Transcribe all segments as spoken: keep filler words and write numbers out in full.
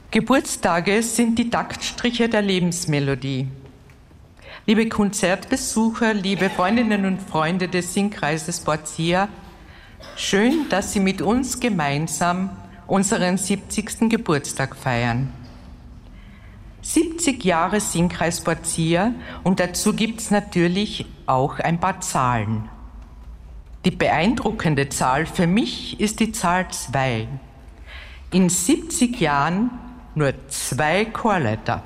Geburtstage sind die Taktstriche der Lebensmelodie. Liebe Konzertbesucher, liebe Freundinnen und Freunde des Singkreises Borzia, schön, dass Sie mit uns gemeinsam unseren siebzigsten Geburtstag feiern. siebzig Jahre Singkreis Borzia und dazu gibt es natürlich auch ein paar Zahlen. Die beeindruckende Zahl für mich ist die Zahl zwei. In siebzig Jahren nur zwei Chorleiter.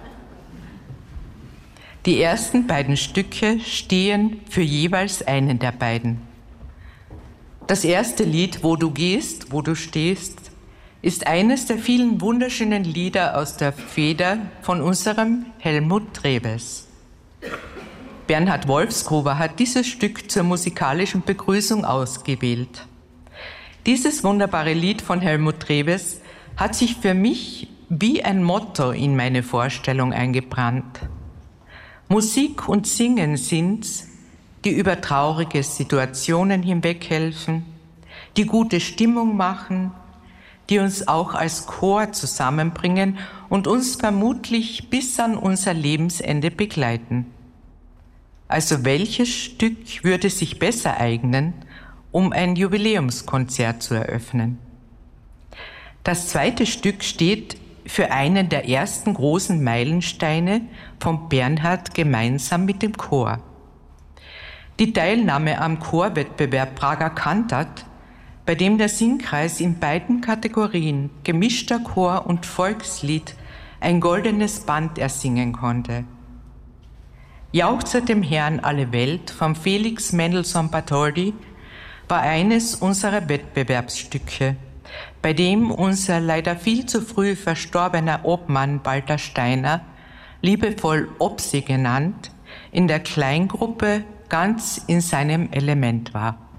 Die ersten beiden Stücke stehen für jeweils einen der beiden. Das erste Lied, Wo du gehst, wo du stehst, ist eines der vielen wunderschönen Lieder aus der Feder von unserem Helmut Treves. Bernhard Wolfsgruber hat dieses Stück zur musikalischen Begrüßung ausgewählt. Dieses wunderbare Lied von Helmut Treves hat sich für mich wie ein Motto in meine Vorstellung eingebrannt. Musik und Singen sind's, die über traurige Situationen hinweghelfen, die gute Stimmung machen, die uns auch als Chor zusammenbringen und uns vermutlich bis an unser Lebensende begleiten. Also welches Stück würde sich besser eignen, um ein Jubiläumskonzert zu eröffnen? Das zweite Stück steht für einen der ersten großen Meilensteine von Bernhard gemeinsam mit dem Chor. Die Teilnahme am Chorwettbewerb Prager Cantat, bei dem der Singkreis in beiden Kategorien gemischter Chor und Volkslied ein goldenes Band ersingen konnte. Jauchzet dem Herrn alle Welt von Felix Mendelssohn Bartholdy war eines unserer Wettbewerbsstücke, bei dem unser leider viel zu früh verstorbener Obmann Walter Steiner, liebevoll Opsi genannt, in der Kleingruppe ganz in seinem Element war.